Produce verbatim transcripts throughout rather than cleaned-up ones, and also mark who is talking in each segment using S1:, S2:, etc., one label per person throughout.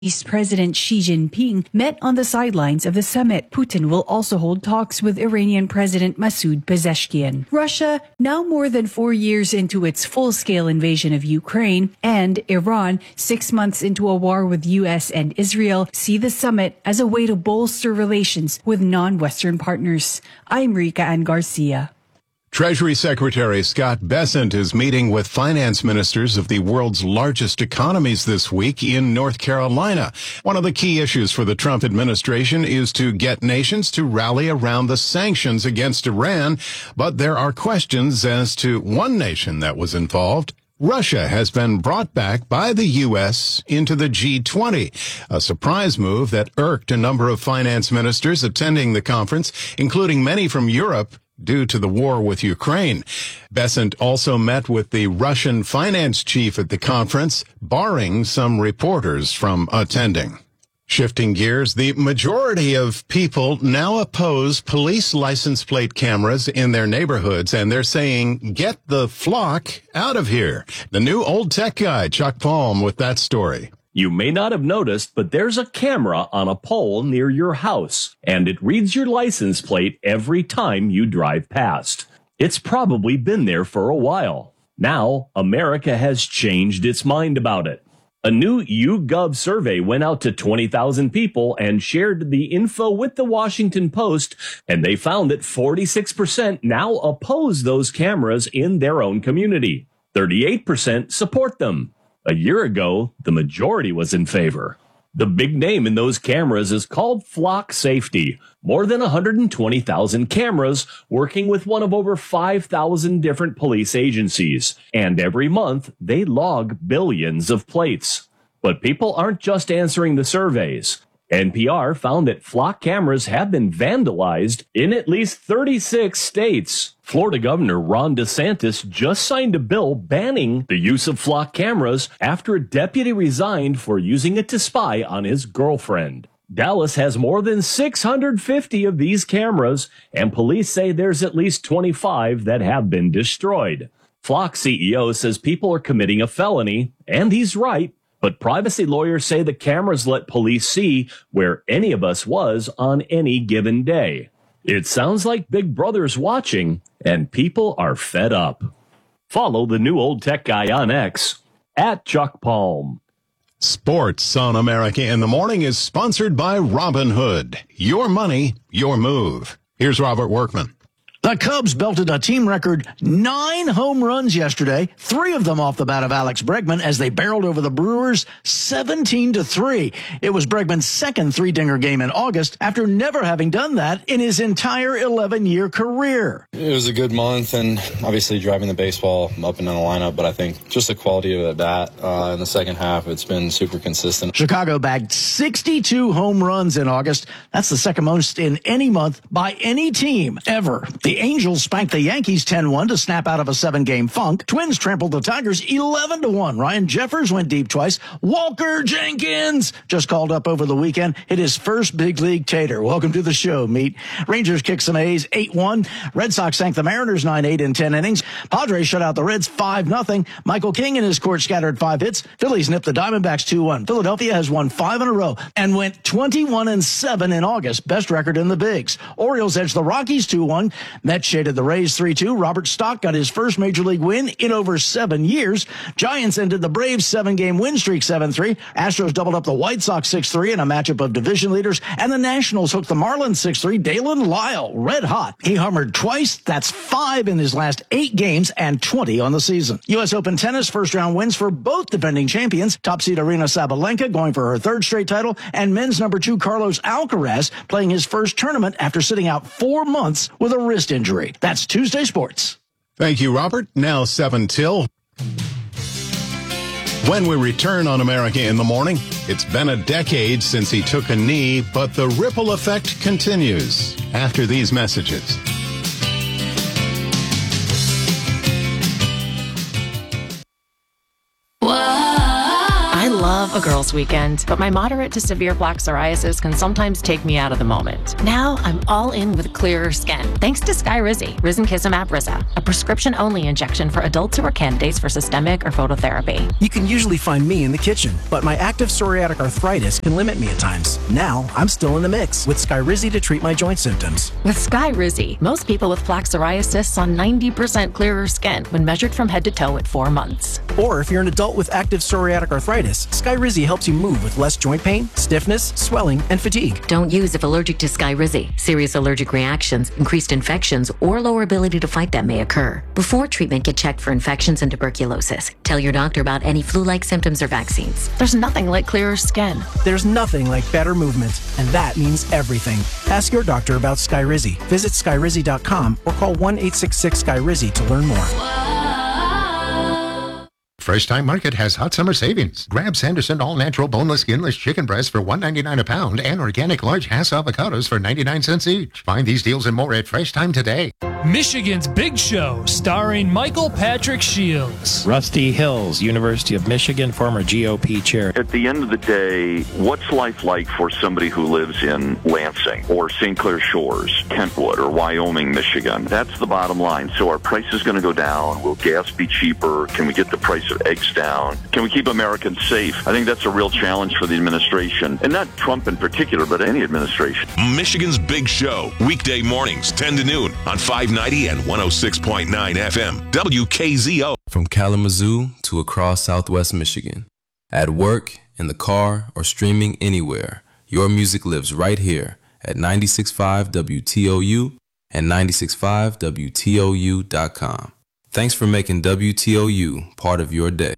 S1: Chinese President Xi Jinping met on the sidelines of the summit. Putin will also hold talks with Iranian President Masoud Pezeshkian. Russia, now more than four years into its full-scale invasion of Ukraine, and Iran, six months into a war with U S and Israel, see the summit as a way to bolster relations with non-Western partners. I'm Rika Ann Garcia.
S2: Treasury Secretary Scott Bessent is meeting with finance ministers of the world's largest economies this week in North Carolina. One of the key issues for the Trump administration is to get nations to rally around the sanctions against Iran, but there are questions as to one nation that was involved. Russia has been brought back by the U S into the G twenty, a surprise move that irked a number of finance ministers attending the conference, including many from Europe, due to the war with Ukraine. Bessent also met with the Russian finance chief at the conference, barring some reporters from attending. Shifting gears, the majority of people now oppose police license plate cameras in their neighborhoods, and they're saying, get the flock out of here. The new old tech guy, Chuck Palm, with that story.
S3: You may not have noticed, but there's a camera on a pole near your house, and it reads your license plate every time you drive past. It's probably been there for a while. Now, America has changed its mind about it. A new YouGov survey went out to twenty thousand people and shared the info with the Washington Post, and they found that forty-six percent now oppose those cameras in their own community. thirty-eight percent support them. A year ago, the majority was in favor. The big name in those cameras is called Flock Safety. More than one hundred twenty thousand cameras working with one of over five thousand different police agencies. And every month, they log billions of plates. But people aren't just answering the surveys. N P R found that flock cameras have been vandalized in at least thirty-six states. Florida Governor Ron DeSantis just signed a bill banning the use of flock cameras after a deputy resigned for using it to spy on his girlfriend. Dallas has more than six hundred fifty of these cameras, and police say there's at least twenty-five that have been destroyed. Flock C E O says people are committing a felony, and he's right. But privacy lawyers say the cameras let police see where any of us was on any given day. It sounds like Big Brother's watching, and people are fed up. Follow the new old tech guy on X, at Chuck Palm.
S2: Sports on America in the Morning is sponsored by Robinhood. Your money, your move. Here's Robert Workman.
S4: The Cubs belted a team record nine home runs yesterday, three of them off the bat of Alex Bregman as they barreled over the Brewers seventeen to three. It was Bregman's second three-dinger game in August after never having done that in his entire eleven-year career.
S5: It was a good month, and obviously driving the baseball up and down the lineup, but I think just the quality of the bat uh, in the second half, it's been super consistent.
S4: Chicago bagged sixty-two home runs in August. That's the second most in any month by any team ever. The Angels spanked the Yankees ten one to snap out of a seven-game funk. Twins trampled the Tigers eleven to one. Ryan Jeffers went deep twice. Walker Jenkins just called up over the weekend, hit his first big league tater. Welcome to the show, Meat. Rangers kicked some A's eight one. Red Sox sank the Mariners nine eight in ten innings. Padres shut out the Reds five nothing. Michael King and his court scattered five hits. Phillies nipped the Diamondbacks two one. Philadelphia has won five in a row and went twenty-one and seven in August. Best record in the Bigs. Orioles edged the Rockies two one. Mets shaded the Rays three two. Robert Stock got his first major league win in over seven years. Giants ended the Braves seven-game win streak seven three. Astros doubled up the White Sox six three in a matchup of division leaders. And the Nationals hooked the Marlins six three. Dalen Lyle, red hot. He homered twice. That's five in his last eight games and twenty on the season. U S Open Tennis first-round wins for both defending champions. Top seed Arina Sabalenka going for her third straight title. And men's number two Carlos Alcaraz playing his first tournament after sitting out four months with a wrist injury. That's Tuesday Sports.
S2: Thank you, Robert. Now seven till. When we return on America in the Morning, it's been a decade since he took a knee, but the ripple effect continues after these messages.
S6: I love love a girls' weekend, but my moderate to severe plaque psoriasis can sometimes take me out of the moment. Now I'm all in with clearer skin, thanks to Skyrizi, Risankizumab Riza, a prescription-only injection for adults who are candidates for systemic or phototherapy.
S7: You can usually find me in the kitchen, but my active psoriatic arthritis can limit me at times. Now I'm still in the mix with Skyrizi to treat my joint symptoms.
S6: With Skyrizi, most people with plaque psoriasis saw ninety percent clearer skin when measured from head to toe at four months.
S7: Or if you're an adult with active psoriatic arthritis, Skyrizi helps you move with less joint pain, stiffness, swelling, and fatigue.
S8: Don't use if allergic to Skyrizi. Serious allergic reactions, increased infections, or lower ability to fight them may occur. Before treatment, get checked for infections and tuberculosis. Tell your doctor about any flu-like symptoms or vaccines.
S6: There's nothing like clearer skin.
S7: There's nothing like better movement, and that means everything. Ask your doctor about Skyrizi. Visit Skyrizi dot com or call one eight six six Sky Rizzi to learn more.
S9: Fresh Time Market has hot summer savings. Grab Sanderson all-natural boneless, skinless chicken breast for one ninety-nine a pound and organic large Hass avocados for ninety-nine cents each. Find these deals and more at Fresh Time today.
S10: Michigan's Big Show, starring Michael Patrick Shields.
S11: Rusty Hills, University of Michigan, former G O P chair.
S12: At the end of the day, what's life like for somebody who lives in Lansing or Saint Clair Shores, Kentwood, or Wyoming, Michigan? That's the bottom line. So our price is going to go down. Will gas be cheaper? Can we get the price of eggs down? Can we keep Americans safe? I think that's a real challenge for the administration, and not Trump in particular, but any administration.
S13: Michigan's Big Show, weekday mornings, ten to noon on five ninety and one oh six point nine F M, W K Z O.
S14: From Kalamazoo to across Southwest Michigan, at work, in the car, or streaming anywhere, your music lives right here at ninety-six point five W T O U and ninety-six point five W T O U dot com. Thanks for making W T O U part of your day.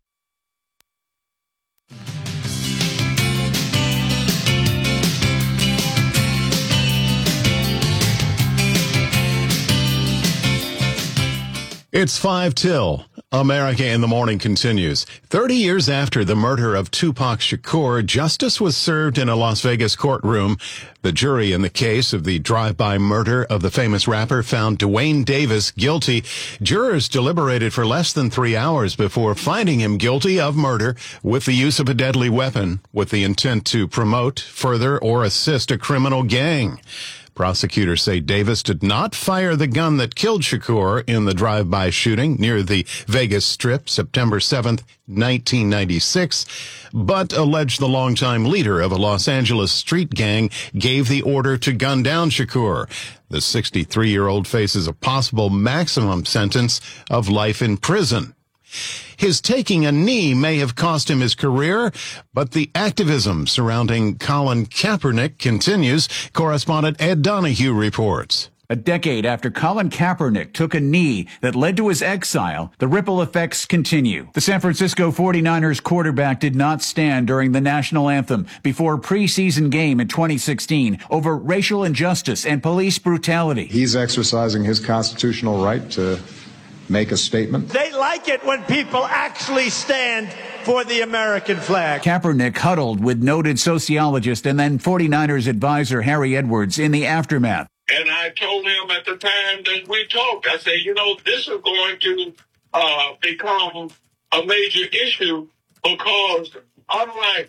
S2: It's five till. America in the Morning continues. Thirty years after the murder of Tupac Shakur, justice was served in a Las Vegas courtroom. The jury in the case of the drive-by murder of the famous rapper found Dwayne Davis guilty. Jurors deliberated for less than three hours before finding him guilty of murder with the use of a deadly weapon with the intent to promote, further, or assist a criminal gang. Prosecutors say Davis did not fire the gun that killed Shakur in the drive-by shooting near the Vegas Strip September seventh, nineteen ninety-six, but alleged the longtime leader of a Los Angeles street gang gave the order to gun down Shakur. The sixty-three-year-old faces a possible maximum sentence of life in prison. His taking a knee may have cost him his career, but the activism surrounding Colin Kaepernick continues. Correspondent Ed Donahue reports.
S15: A decade after Colin Kaepernick took a knee that led to his exile, the ripple effects continue. The San Francisco forty-niners quarterback did not stand during the national anthem before a preseason game in twenty sixteen over racial injustice and police brutality.
S16: He's exercising his constitutional right to make a statement.
S17: They like it when people actually stand for the American flag.
S15: Kaepernick huddled with noted sociologist and then forty-niners advisor Harry Edwards in the aftermath.
S18: And I told him at the time that we talked, I said, you know, this is going to uh, become a major issue because unlike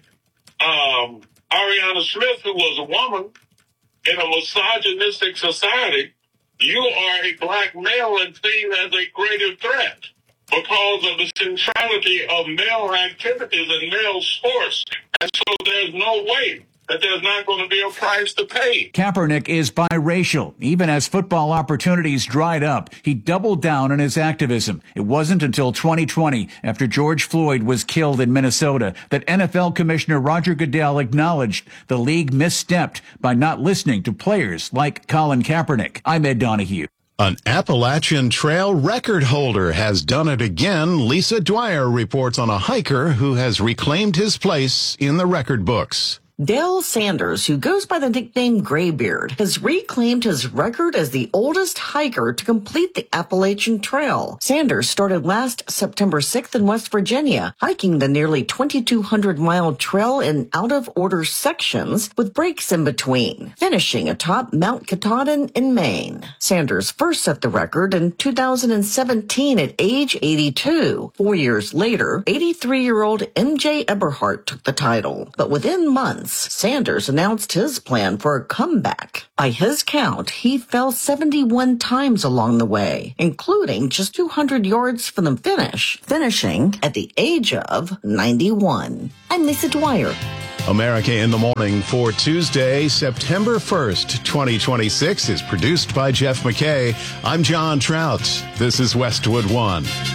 S18: um, Ariana Smith, who was a woman in a misogynistic society, you are a black male and seen as a greater threat because of the centrality of male activities and male sports. And so there's no way that there's not going to be a price to pay.
S15: Kaepernick is biracial. Even as football opportunities dried up, he doubled down on his activism. It wasn't until twenty twenty, after George Floyd was killed in Minnesota, that N F L Commissioner Roger Goodell acknowledged the league misstepped by not listening to players like Colin Kaepernick. I'm Ed Donahue.
S2: An Appalachian Trail record holder has done it again. Lisa Dwyer reports on a hiker who has reclaimed his place in the record books.
S19: Dale Sanders, who goes by the nickname Graybeard, has reclaimed his record as the oldest hiker to complete the Appalachian Trail. Sanders started last September sixth in West Virginia, hiking the nearly twenty-two hundred mile trail in out-of-order sections with breaks in between, finishing atop Mount Katahdin in Maine. Sanders first set the record in two thousand seventeen at age eighty-two. Four years later, eighty-three-year-old M J Eberhart took the title. But within months, Sanders announced his plan for a comeback. By his count, he fell seventy-one times along the way, including just two hundred yards from the finish, finishing at the age of ninety-one. I'm Lisa Dwyer.
S2: America in the Morning for Tuesday, September first, twenty twenty-six is produced by Jeff McKay. I'm John Trout. This is Westwood One.